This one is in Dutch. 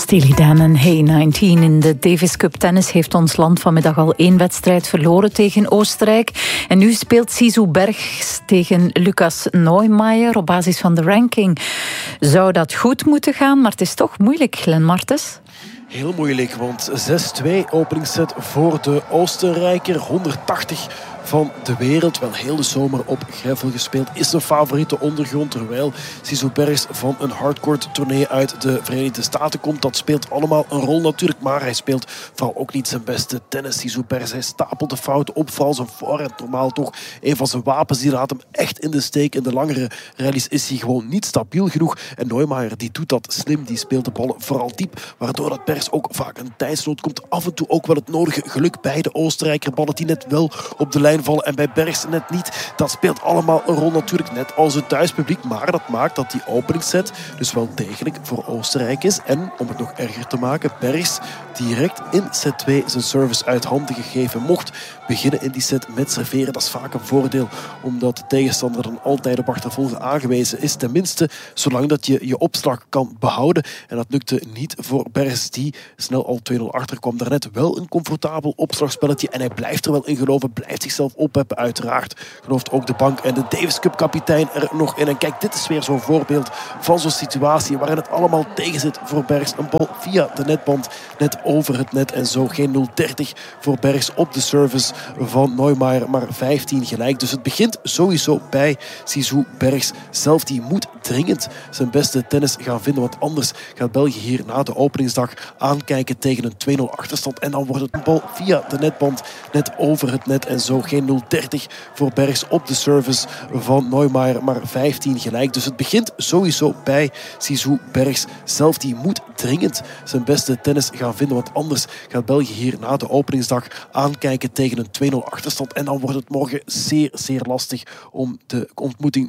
Steely Dan en Hey 19 in de Davis Cup tennis heeft ons land vanmiddag al 1 wedstrijd verloren tegen Oostenrijk. En nu speelt Sisu Bergs tegen Lucas Neumeier op basis van de ranking. Zou dat goed moeten gaan, maar het is toch moeilijk, Glenn Martens. Heel moeilijk, want 6-2 openingsset voor de Oostenrijker. 180 van de wereld. Wel heel de zomer op gravel gespeeld. Is een favoriete ondergrond. Terwijl Sisu Bergs van een hardcourt tournee uit de Verenigde Staten komt. Dat speelt allemaal een rol natuurlijk. Maar hij speelt vooral ook niet zijn beste tennis. Sisu Bergs, hij stapelt de fouten op. Vooral zijn voorhand. Normaal toch een van zijn wapens. Die laat hem echt in de steek. In de langere rallies is hij gewoon niet stabiel genoeg. En Neumeier die doet dat slim. Die speelt de ballen vooral diep. Waardoor dat Bergs ook vaak een tijdsnood komt. Af en toe ook wel het nodige geluk bij de Oostenrijker. Ballen die net wel op de lijn vallen en bij Bergs net niet. Dat speelt allemaal een rol natuurlijk, net als het thuispubliek. Maar dat maakt dat die openingsset dus wel degelijk voor Oostenrijk is. En om het nog erger te maken, Bergs direct in set 2 zijn service uit handen gegeven. Mocht beginnen in die set met serveren. Dat is vaak een voordeel, omdat de tegenstander dan altijd op achtervolgen aangewezen is. Tenminste, zolang dat je je opslag kan behouden. En dat lukte niet voor Bergs, die snel al 2-0 achter kwam. Daarnet wel een comfortabel opslagspelletje. En hij blijft er wel in geloven, blijft zichzelf opheffen uiteraard. Gelooft ook de bank en de Davis Cup kapitein er nog in. En kijk, dit is weer zo'n voorbeeld van zo'n situatie waarin het allemaal tegen zit voor Bergs. Een bal via de netband, net over het net en zo. Geen 0-30 voor Bergs op de service van Neumeier, maar 15 gelijk. Dus het begint sowieso bij Sisu Bergs zelf. Die moet dringend zijn beste tennis gaan vinden, want anders gaat België hier na de openingsdag aankijken tegen een 2-0 achterstand. En dan wordt het een bal via de netband, net over het net en zo. Geen 0-30 voor Bergs op de service van Neumeier, maar 15 gelijk. Dus het begint sowieso bij Sisu Bergs zelf. Die moet dringend zijn beste tennis gaan vinden, want anders gaat België hier na de openingsdag aankijken tegen een 2-0 achterstand. En dan wordt het morgen zeer, zeer lastig om de ontmoeting